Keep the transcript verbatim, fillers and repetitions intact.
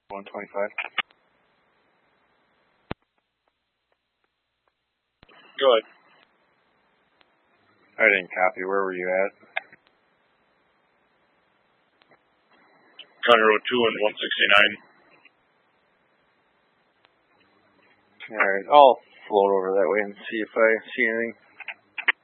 one twenty-five. Go ahead. I didn't copy. Where were you at? County Road two and one sixty-nine. Alright, I'll float over that way and see if I see anything.